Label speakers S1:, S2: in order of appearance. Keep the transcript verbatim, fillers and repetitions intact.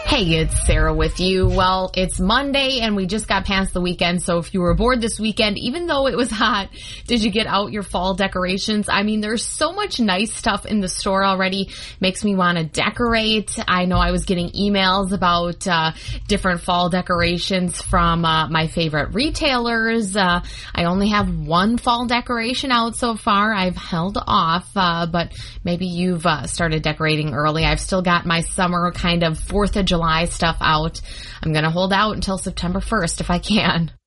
S1: Hey, it's Sarah with you. Well, it's Monday and we just got past the weekend, so if you were bored this weekend, even though it was hot, did you get out your fall decorations? I mean, there's so much nice stuff in the store already. Makes me want to decorate. I know I was getting emails about uh, different fall decorations from uh, my favorite retailers. Uh, I only have one fall decoration out so far. I've held off, uh, but maybe you've uh, started decorating early. I've still got my summer kind of fourth of July stuff out. I'm going to hold out until September first if I can.